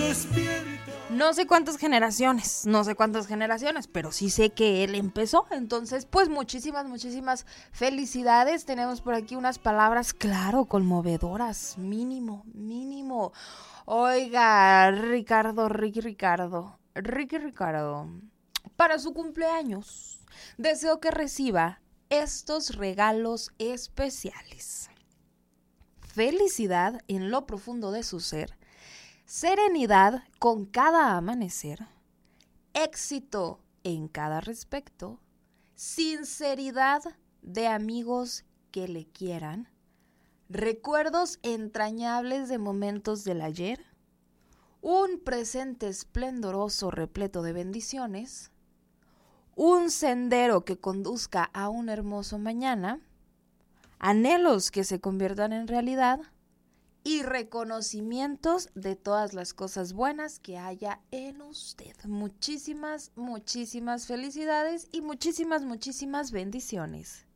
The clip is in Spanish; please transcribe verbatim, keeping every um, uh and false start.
No sé cuántas generaciones, no sé cuántas generaciones, pero sí sé que él empezó. Entonces, pues muchísimas, muchísimas felicidades. Tenemos por aquí unas palabras, claro, conmovedoras, mínimo, mínimo. Oiga, Ricardo, Ricky Ricardo, Ricky Ricardo, para su cumpleaños, deseo que reciba estos regalos especiales. Felicidad en lo profundo de su ser, serenidad con cada amanecer, éxito en cada respecto, sinceridad de amigos que le quieran, recuerdos entrañables de momentos del ayer, un presente esplendoroso repleto de bendiciones, un sendero que conduzca a un hermoso mañana, anhelos que se conviertan en realidad y reconocimientos de todas las cosas buenas que haya en usted. Muchísimas, muchísimas felicidades y muchísimas, muchísimas bendiciones.